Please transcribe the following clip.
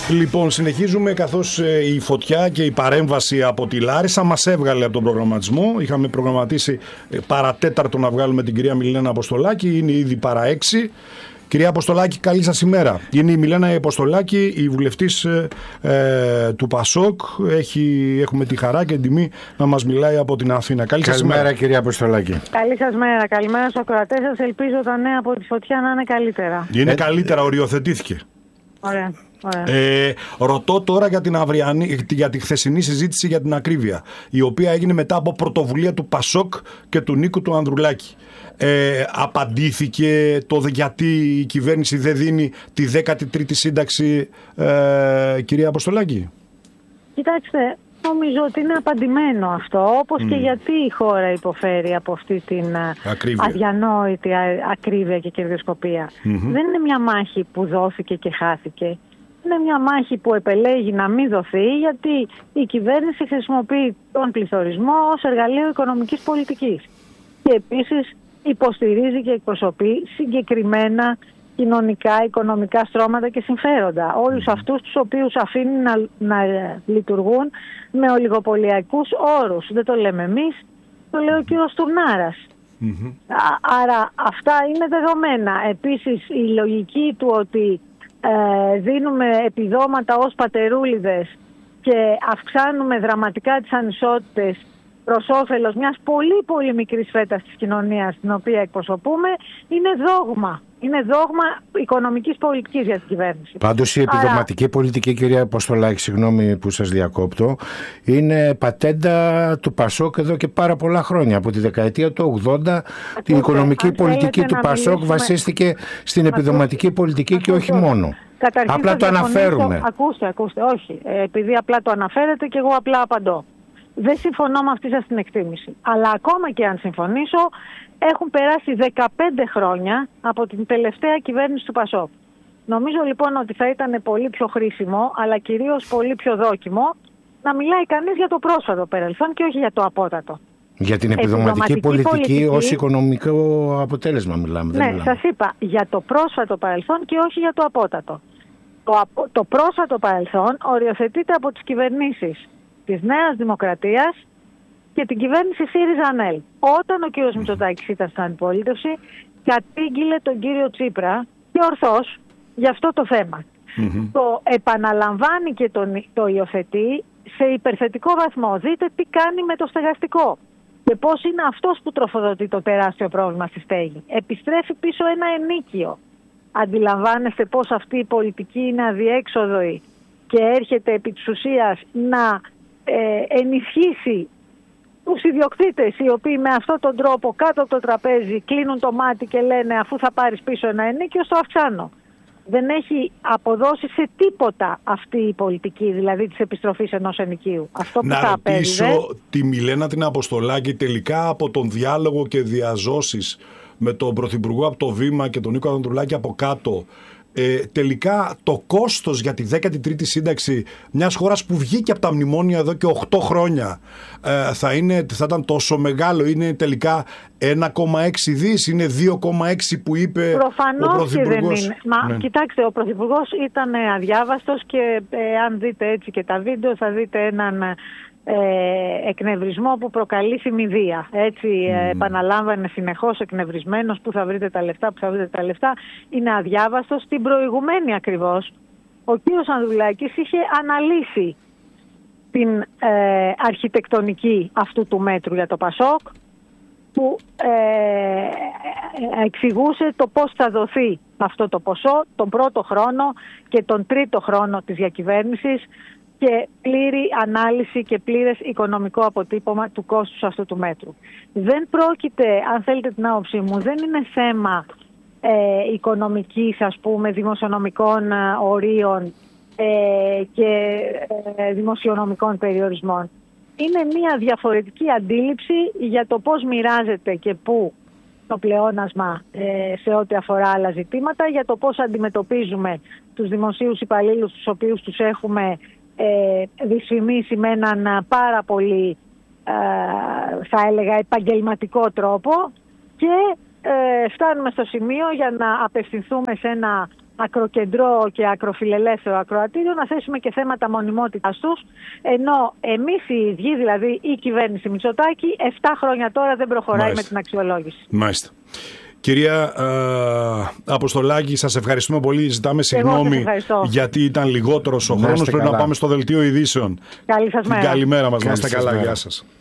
Λοιπόν, συνεχίζουμε καθώς η φωτιά και η παρέμβαση από τη Λάρισα μας έβγαλε από τον προγραμματισμό. Είχαμε προγραμματίσει παρατέταρτο να βγάλουμε την κυρία Μιλένα Αποστολάκη, είναι ήδη παρά 6. Κυρία Αποστολάκη, καλή σας ημέρα. Είναι η Μιλένα Αποστολάκη, η βουλευτής του ΠΑΣΟΚ. Έχουμε τη χαρά και την τιμή να μας μιλάει από την Αθήνα. Καλημέρα, κυρία Αποστολάκη. Καλή σας μέρα. Καλημέρα στους ακροατές σας. Ελπίζω τα νέα από τη φωτιά να είναι καλύτερα. Είναι καλύτερα, οριοθετήθηκε. Ωραία. Ρωτώ τώρα για τη χθεσινή συζήτηση για την ακρίβεια, η οποία έγινε μετά από πρωτοβουλία του ΠΑΣΟΚ και του Νίκου του Ανδρουλάκη. Απαντήθηκε το γιατί η κυβέρνηση δεν δίνει τη 13η σύνταξη, κυρία Αποστολάκη? Κοιτάξτε, νομίζω ότι είναι απαντημένο αυτό, όπως και γιατί η χώρα υποφέρει από αυτή την αδιανόητη ακρίβεια και κερδοσκοπία. Δεν είναι μια μάχη που δόθηκε και χάθηκε. Είναι μια μάχη που επελέγει να μην δοθεί, γιατί η κυβέρνηση χρησιμοποιεί τον πληθωρισμό ως εργαλείο οικονομικής πολιτικής. Και επίσης υποστηρίζει και εκπροσωπεί συγκεκριμένα κοινωνικά, οικονομικά στρώματα και συμφέροντα. Όλους αυτούς τους οποίους αφήνει να λειτουργούν με ολιγοπολιακούς όρους. Δεν το λέμε εμείς, το λέει ο κύριος Τουρνάρας. Άρα αυτά είναι δεδομένα. Επίσης η λογική του ότι δίνουμε επιδόματα ως πατερούλιδες και αυξάνουμε δραματικά τις ανισότητες προς όφελος μιας πολύ πολύ μικρής φέτας της κοινωνίας την οποία εκπροσωπούμε, είναι δόγμα. Είναι δόγμα οικονομικής πολιτικής για την κυβέρνηση. Πάντως η επιδοματική πολιτική, κυρία Αποστολάκη, συγγνώμη που σας διακόπτω, είναι πατέντα του ΠΑΣΟΚ εδώ και πάρα πολλά χρόνια. Από τη δεκαετία του 80 η οικονομική πολιτική του ΠΑΣΟΚ βασίστηκε στην επιδοματική πολιτική και όχι μόνο. Καταρχήν απλά το αναφέρουμε. Ακούστε, όχι. Επειδή απλά το αναφέρετε και εγώ απλά απαντώ. Δεν συμφωνώ με αυτή σας την εκτίμηση. Αλλά ακόμα και αν συμφωνήσω, έχουν περάσει 15 χρόνια από την τελευταία κυβέρνηση του ΠΑΣΟΚ. Νομίζω λοιπόν ότι θα ήταν πολύ πιο χρήσιμο, αλλά κυρίως πολύ πιο δόκιμο, να μιλάει κανείς για το πρόσφατο παρελθόν και όχι για το απότατο. Για την επιδοματική πολιτική ως οικονομικό αποτέλεσμα μιλάμε. Ναι, σας είπα για το πρόσφατο παρελθόν και όχι για το απότατο. Το πρόσφατο παρελθόν οριοθετείται από τις κυβερνήσεις της Νέας Δημοκρατίας και την κυβέρνηση ΣΥΡΙΖΑ-ΑΝΕΛ. Όταν ο κύριος Μητσοτάκης ήταν στην αντιπολίτευση, κατήγγειλε τον κύριο Τσίπρα και ορθώς για αυτό το θέμα. Το επαναλαμβάνει και το υιοθετεί σε υπερθετικό βαθμό. Δείτε τι κάνει με το στεγαστικό και πώς είναι αυτός που τροφοδοτεί το τεράστιο πρόβλημα στη στέγη. Επιστρέφει πίσω ένα ενίκιο. Αντιλαμβάνεστε πώς αυτή η πολιτική είναι αδιέξοδοη και έρχεται επί της ουσίας να ενισχύσει τους ιδιοκτήτες, οι οποίοι με αυτόν τον τρόπο κάτω από το τραπέζι κλείνουν το μάτι και λένε αφού θα πάρεις πίσω ένα ενίκιο, στο αυξάνω. Δεν έχει αποδώσει σε τίποτα αυτή η πολιτική, δηλαδή της επιστροφής ενός ενοικίου. Αυτό που να θα ρωτήσω τη Μιλένα την Αποστολάκη, τελικά από τον διάλογο και διαζώσεις με τον Πρωθυπουργό από το Βήμα και τον Νίκο Ανδρουλάκη από κάτω, τελικά το κόστος για τη 13η σύνταξη μιας χώρας που βγήκε από τα μνημόνια εδώ και 8 χρόνια θα ήταν τόσο μεγάλο? Είναι τελικά 1,6 δις, είναι 2,6 που είπε προφανώς ο Πρωθυπουργός? Και δεν είναι. Κοιτάξτε, ο Πρωθυπουργός ήταν αδιάβαστος και αν δείτε έτσι και τα βίντεο θα δείτε έναν εκνευρισμό που προκαλεί θυμηδία. Έτσι επαναλάμβανε συνεχώς εκνευρισμένος, που θα βρείτε τα λεφτά, που θα βρείτε τα λεφτά. Είναι αδιάβαστος. Την προηγουμένη ακριβώς ο κύριος Ανδρουλάκης είχε αναλύσει την αρχιτεκτονική αυτού του μέτρου για το ΠΑΣΟΚ, που εξηγούσε το πώς θα δοθεί αυτό το ποσό τον πρώτο χρόνο και τον τρίτο χρόνο της διακυβέρνησης, και πλήρη ανάλυση και πλήρες οικονομικό αποτύπωμα του κόστους αυτού του μέτρου. Δεν πρόκειται, αν θέλετε την άποψή μου, δεν είναι θέμα οικονομικής, ας πούμε, δημοσιονομικών ορίων και δημοσιονομικών περιορισμών. Είναι μια διαφορετική αντίληψη για το πώς μοιράζεται και πού το πλεόνασμα σε ό,τι αφορά άλλα ζητήματα, για το πώς αντιμετωπίζουμε τους δημοσίους υπαλλήλους, τους οποίους τους έχουμε δυσφημίσει με έναν πάρα πολύ θα έλεγα επαγγελματικό τρόπο, και φτάνουμε στο σημείο για να απευθυνθούμε σε ένα ακροκεντρό και ακροφιλελεύθερο ακροατήριο, να θέσουμε και θέματα μονιμότητας τους, ενώ εμείς οι ίδιοι, δηλαδή η κυβέρνηση Μητσοτάκη, 7 χρόνια τώρα δεν προχωράει με την αξιολόγηση. Μάλιστα. Κυρία Αποστολάκη, σας ευχαριστούμε πολύ. Ζητάμε συγγνώμη γιατί ήταν λιγότερος ο χρόνος. Πρέπει να πάμε στο δελτίο ειδήσεων. Καλή σας μέρα. Καλημέρα μας. Να είστε καλά. Γεια σας.